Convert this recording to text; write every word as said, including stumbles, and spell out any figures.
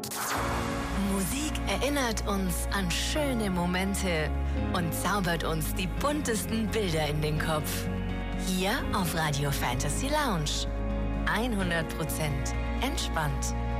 Musik erinnert uns an schöne Momente und zaubert uns die buntesten Bilder in den Kopf. Hier auf Radio Fantasy Lounge. hundert Prozent entspannt.